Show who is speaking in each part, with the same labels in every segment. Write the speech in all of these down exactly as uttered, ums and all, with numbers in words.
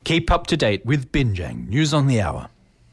Speaker 1: Keep up to date with Binjang News on the Hour.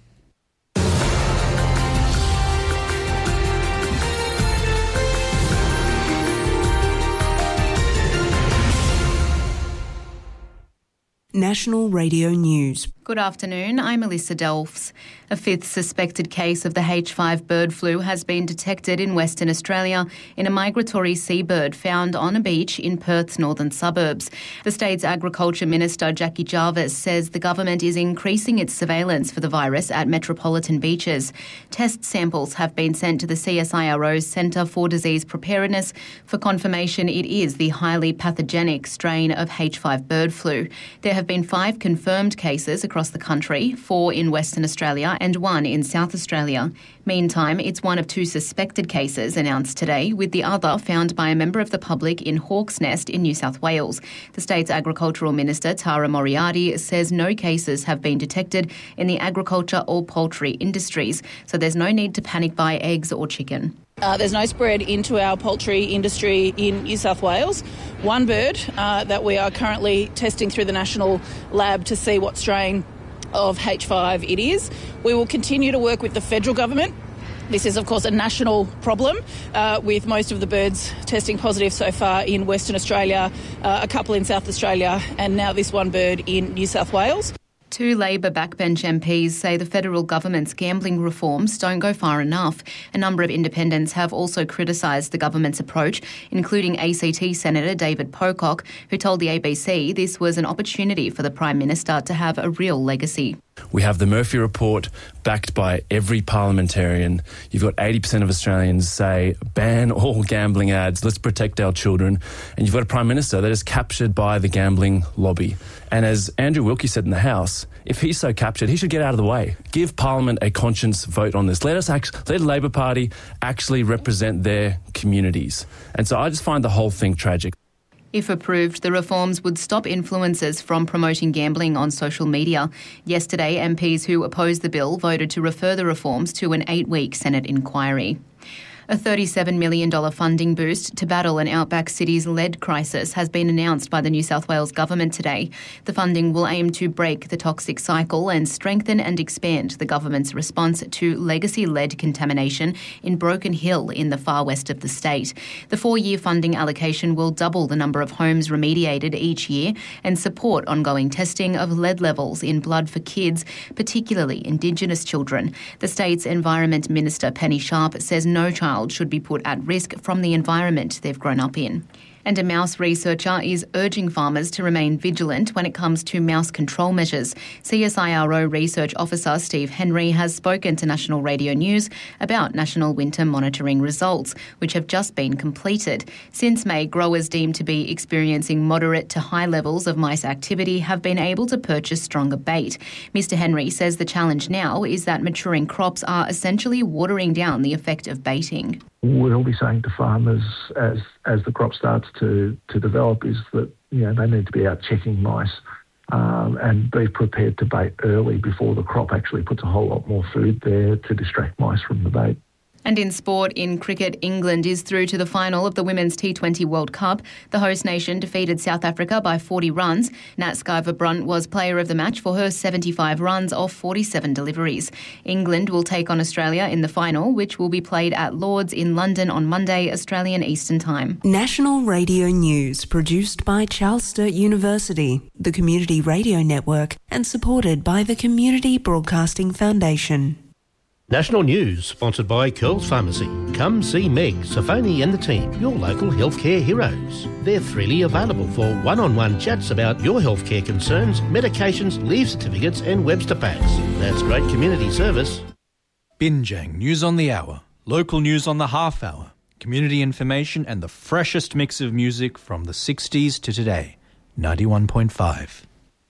Speaker 2: National Radio News.
Speaker 3: Good afternoon, I'm Alyssa Delfs. A fifth suspected case of the H five bird flu has been detected in Western Australia in a migratory seabird found on a beach in Perth's northern suburbs. The state's Agriculture Minister Jackie Jarvis says the government is increasing its surveillance for the virus at metropolitan beaches. Test samples have been sent to the C S I R O's Centre for Disease Preparedness for confirmation it is the highly pathogenic strain of H five bird flu. There have been five confirmed cases across the country, four in Western Australia and one in South Australia. Meantime, it's one of two suspected cases announced today, with the other found by a member of the public in Hawk's Nest in New South Wales. The state's Agricultural Minister, Tara Moriarty, says no cases have been detected in the agriculture or poultry industries, so there's no need to panic buy eggs or chicken.
Speaker 4: Uh, there's no spread into our poultry industry in New South Wales. One bird uh, that we are currently testing through the national lab to see what strain of H five it is. We will continue to work with the federal government. This is, of course, a national problem uh, with most of the birds testing positive so far in Western Australia, uh, a couple in South Australia, and now this one bird in New South Wales.
Speaker 3: Two Labor backbench M Ps say the federal government's gambling reforms don't go far enough. A number of independents have also criticised the government's approach, including A C T Senator David Pocock, who told the A B C this was an opportunity for the Prime Minister to have a real legacy.
Speaker 5: We have the Murphy Report backed by every parliamentarian. You've got eighty percent of Australians say, ban all gambling ads, let's protect our children. And you've got a Prime Minister that is captured by the gambling lobby. And as Andrew Wilkie said in the House, if he's so captured, he should get out of the way. Give Parliament a conscience vote on this. Let us act, let the Labor Party actually represent their communities. And so I just find the whole thing tragic.
Speaker 3: If approved, the reforms would stop influencers from promoting gambling on social media. Yesterday, M Ps who opposed the bill voted to refer the reforms to an eight-week Senate inquiry. A thirty-seven million dollars funding boost to battle an outback city's lead crisis has been announced by the New South Wales government today. The funding will aim to break the toxic cycle and strengthen and expand the government's response to legacy lead contamination in Broken Hill in the far west of the state. The four-year funding allocation will double the number of homes remediated each year and support ongoing testing of lead levels in blood for kids, particularly Indigenous children. The state's Environment Minister, Penny Sharp, says no child should be put at risk from the environment they've grown up in. And a mouse researcher is urging farmers to remain vigilant when it comes to mouse control measures. C S I R O Research Officer Steve Henry has spoken to National Radio News about national winter monitoring results, which have just been completed. Since May, growers deemed to be experiencing moderate to high levels of mice activity have been able to purchase stronger bait. Mister Henry says the challenge now is that maturing crops are essentially watering down the effect of baiting.
Speaker 6: We'll be saying to farmers as as the crop starts to, to develop is that, you know, they need to be out checking mice um, and be prepared to bait early before the crop actually puts a whole lot more food there to distract mice from the bait.
Speaker 3: And in sport, in cricket, England is through to the final of the Women's T twenty World Cup. The host nation defeated South Africa by forty runs. Nat Sciver-Brunt was player of the match for her seventy-five runs off forty-seven deliveries. England will take on Australia in the final, which will be played at Lord's in London on Monday, Australian Eastern Time.
Speaker 2: National Radio News, produced by Charles Sturt University, the Community Radio Network, and supported by the Community Broadcasting Foundation.
Speaker 7: National News, sponsored by Curls Pharmacy. Come see Meg, Safoni and the team, your local healthcare heroes. They're freely available for one-on-one chats about your healthcare concerns, medications, leave certificates and Webster packs. That's great community service.
Speaker 1: Binjang News on the Hour, local news on the half hour, community information and the freshest mix of music from the sixties to today. ninety-one point five.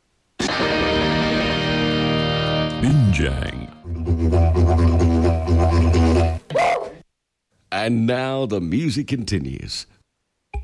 Speaker 8: Binjang. And now the music continues